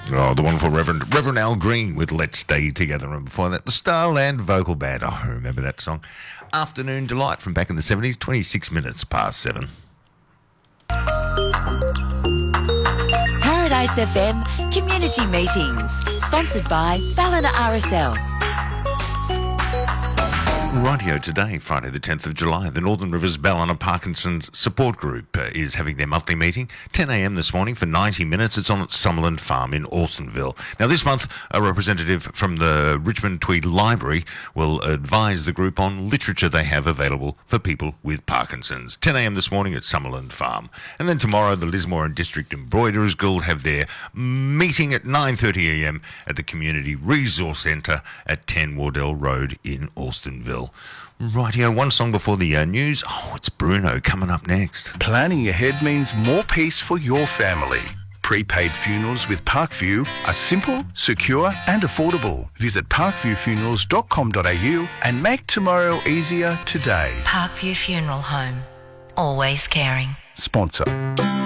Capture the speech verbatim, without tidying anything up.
Oh, the wonderful Reverend Reverend Al Green with Let's Stay Together. And before that, the Starland Vocal Band. Oh, I remember that song. Afternoon Delight from back in the seventies, twenty-six minutes past seven. Paradise F M Community Meetings, sponsored by Ballina R S L. Rightio, today, Friday the tenth of July, the Northern Rivers Ballina Parkinson's Support Group uh, is having their monthly meeting, ten a m this morning for ninety minutes. It's on at Summerland Farm in Alstonville. Now, this month, a representative from the Richmond Tweed Library will advise the group on literature they have available for people with Parkinson's. ten a m this morning at Summerland Farm. And then tomorrow, the Lismore and District Embroiderers Guild have their meeting at nine thirty a m at the Community Resource Centre at ten Wardell Road in Alstonville. Rightio, one song before the uh, news. Oh, it's Bruno coming up next. Planning ahead means more peace for your family. Prepaid funerals with Parkview are simple, secure and affordable. Visit parkview funerals dot com dot a u and make tomorrow easier today. Parkview Funeral Home. Always caring. Sponsor.